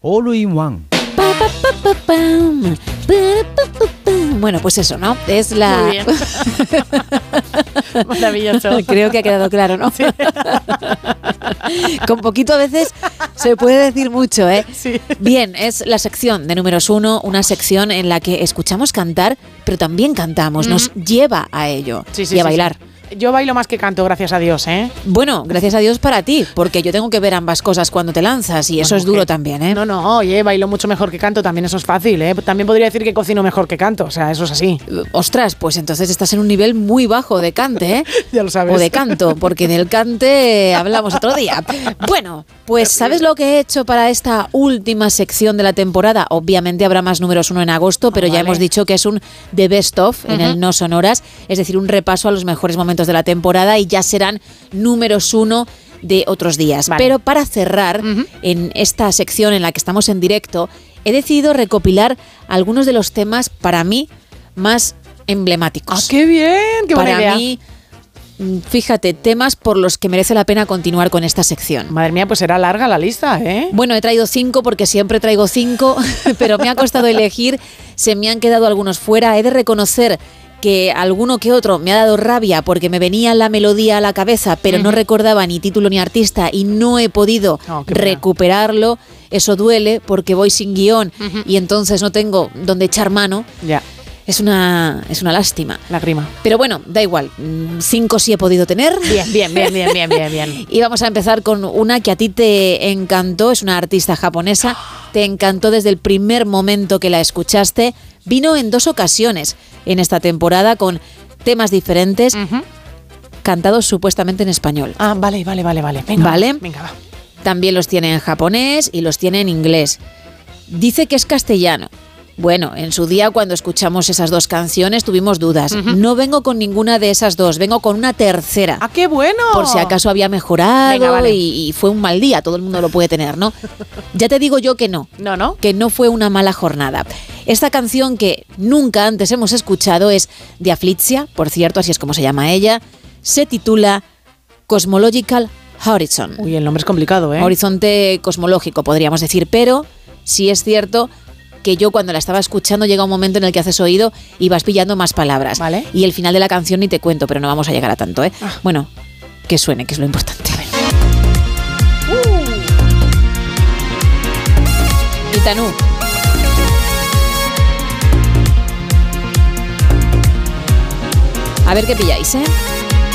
All in One. Bueno, pues eso, ¿no? Es la... Muy bien. Maravilloso. Creo que ha quedado claro, ¿no? Sí. Con poquito a veces se puede decir mucho, ¿eh? Sí. Bien, es la sección de Números 1, una sección en la que escuchamos cantar, pero también cantamos, nos lleva a ello y a bailar. Sí. Yo bailo más que canto, gracias a Dios, ¿eh? Bueno, gracias a Dios para ti, porque yo tengo que ver ambas cosas cuando te lanzas y eso es duro también, ¿eh? No, oye, bailo mucho mejor que canto, también eso es fácil, ¿eh? También podría decir que cocino mejor que canto, o sea, eso es así. Ostras, pues entonces estás en un nivel muy bajo de cante, ¿eh? Ya lo sabes. O de canto, porque del cante hablamos otro día. Bueno, pues ¿sabes lo que he hecho para esta última sección de la temporada? Obviamente habrá más Números 1 en agosto, pero ya hemos dicho que es un The Best Of en el No Sonoras, es decir, un repaso a los mejores momentos de la temporada y ya serán Números 1 de otros días. Vale. Pero para cerrar, en esta sección en la que estamos en directo, he decidido recopilar algunos de los temas para mí más emblemáticos. ¡Ah, qué bien! ¡Qué buena idea! Para mí, fíjate, temas por los que merece la pena continuar con esta sección. Madre mía, pues será larga la lista, ¿eh? Bueno, he traído 5 porque siempre traigo 5, pero me ha costado elegir, se me han quedado algunos fuera. He de reconocer que alguno que otro me ha dado rabia porque me venía la melodía a la cabeza, pero no recordaba ni título ni artista y no he podido recuperarlo. Eso duele porque voy sin guión y entonces no tengo donde echar mano. Ya. Es una lástima. Lágrima. Pero bueno, da igual. 5 sí he podido tener. Bien. Y vamos a empezar con una que a ti te encantó. Es una artista japonesa. Te encantó desde el primer momento que la escuchaste. Vino en 2 ocasiones en esta temporada con temas diferentes, cantados supuestamente en español. Ah, vale. Venga, va. También los tiene en japonés y los tiene en inglés. Dice que es castellano. Bueno, en su día cuando escuchamos esas 2 canciones tuvimos dudas. No vengo con ninguna de esas 2, vengo con una tercera. ¡Ah, qué bueno! Por si acaso había mejorado. Venga, vale. y fue un mal día, todo el mundo lo puede tener, ¿no? Ya te digo yo que no. No. Que no fue una mala jornada. Esta canción que nunca antes hemos escuchado es de Afflitia, por cierto, así es como se llama ella. Se titula Cosmological Horizon. Uy, el nombre es complicado, ¿eh? Horizonte cosmológico, podríamos decir, pero sí es cierto que yo cuando la estaba escuchando llega un momento en el que haces oído y vas pillando más palabras. Vale. Y el final de la canción ni te cuento, pero no vamos a llegar a tanto, ¿eh? Bueno, que suene, que es lo importante. Itanú. A ver qué pilláis, ¿eh?